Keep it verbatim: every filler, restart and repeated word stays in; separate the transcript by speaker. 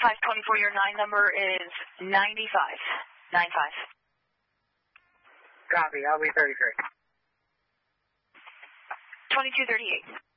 Speaker 1: five twenty-four, your nine number is ninety-five. nine-five.
Speaker 2: Copy, I'll be thirty-three.
Speaker 1: twenty-two thirty-eight.